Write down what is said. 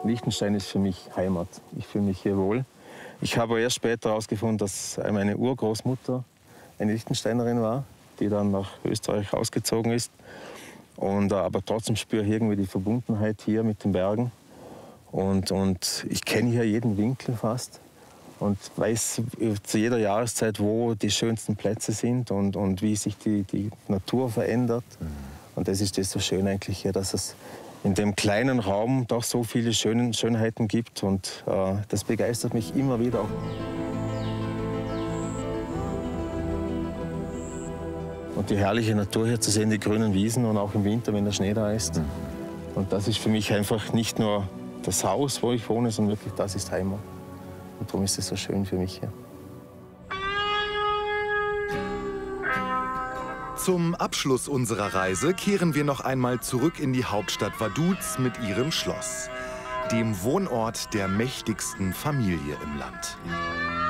Liechtenstein ist für mich Heimat. Ich fühle mich hier wohl. Ich habe erst später herausgefunden, dass meine Urgroßmutter eine Liechtensteinerin war, die dann nach Österreich ausgezogen ist. Aber trotzdem spüre ich irgendwie die Verbundenheit hier mit den Bergen. Und ich kenne hier jeden Winkel fast und weiß zu jeder Jahreszeit, wo die schönsten Plätze sind und wie sich die Natur verändert. Und das ist das so schön eigentlich hier, dass es in dem kleinen Raum doch so viele Schönheiten gibt. Und das begeistert mich immer wieder. Und die herrliche Natur hier zu sehen, die grünen Wiesen und auch im Winter, wenn der Schnee da ist. Und das ist für mich einfach nicht nur das Haus, wo ich wohne, sondern wirklich, das ist Heimat. Und darum ist es so schön für mich hier. Zum Abschluss unserer Reise kehren wir noch einmal zurück in die Hauptstadt Vaduz mit ihrem Schloss, dem Wohnort der mächtigsten Familie im Land.